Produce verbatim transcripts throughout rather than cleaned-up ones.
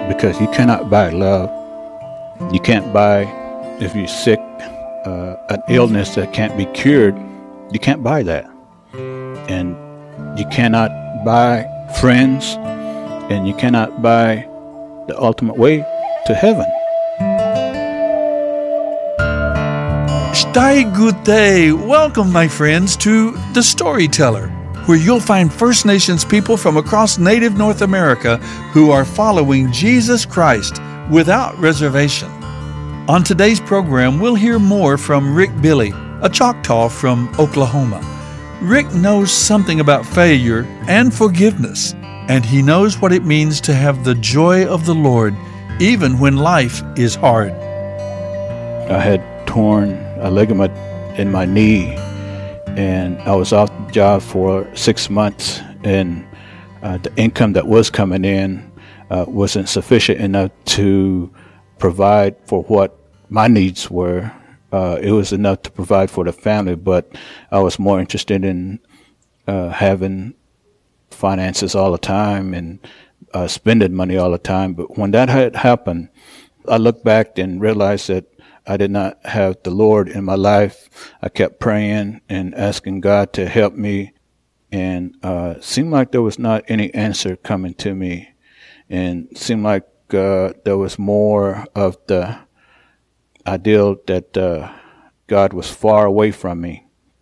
because you cannot buy love. You can't buy, if you're sick, uh, an illness that can't be cured. You can't buy that. And you cannot buy friends, and you cannot buy the ultimate way to heaven. Stai Gute. Welcome, my friends, to The Storyteller, where you'll find First Nations people from across native North America who are following Jesus Christ without reservation. On today's program, we'll hear more from Rick Billy, a Choctaw from Oklahoma. Rick knows something about failure and forgiveness, and he knows what it means to have the joy of the Lord even when life is hard. I had torn a ligament in my knee, and I was off the job for six months, and uh, the income that was coming in uh, wasn't sufficient enough to provide for what my needs were. Uh, it was enough to provide for the family, but I was more interested in uh, having finances all the time and uh, spending money all the time. But when that had happened, I looked back and realized that I did not have the Lord in my life. I kept praying and asking God to help me, and uh, it seemed like there was not any answer coming to me, and it seemed like uh, there was more of the ideal that uh, God was far away from me.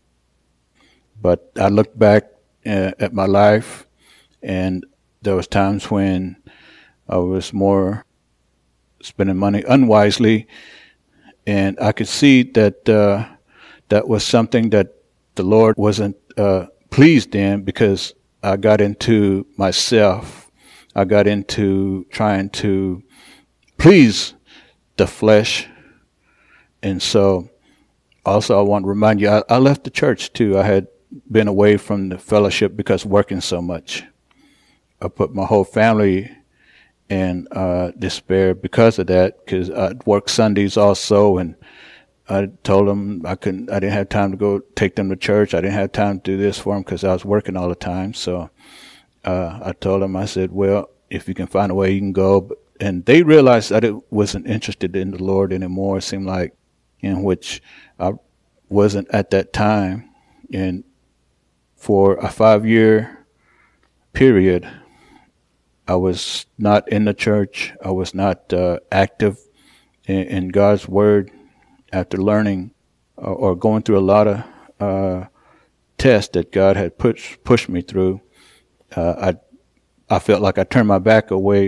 But I looked back uh, at my life, and there was times when I was more spending money unwisely, and I could see that uh, that was something that the Lord wasn't uh, pleased in, because I got into myself. I got into trying to please the flesh. And so also I want to remind you, I, I left the church too. I had been away from the fellowship because working so much. I put my whole family in uh, despair because of that, because I worked Sundays also, and I told them I couldn't, I didn't have time to go take them to church. I didn't have time to do this for them because I was working all the time. So uh, I told them, I said, well, if you can find a way, you can go. But, and they realized that I wasn't interested in the Lord anymore. It seemed like, in which I wasn't at that time. And for a five-year period, I was not in the church. I was not uh, active in, in God's Word. After learning uh, or going through a lot of uh, tests that God had pushed pushed me through, uh, I I felt like I turned my back away